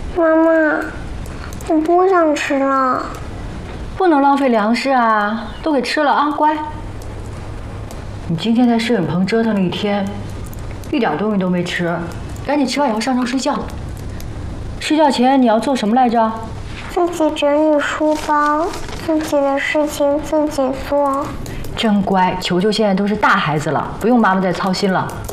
妈妈，我不想吃了。 不能浪费粮食啊，都给吃了啊，乖。你今天在摄影棚折腾了一天，一点东西都没吃，赶紧吃完以后上床睡觉。睡觉前你要做什么来着？ 自己整理书包，自己的事情自己做。 真乖，球球现在都是大孩子了，不用妈妈再操心了。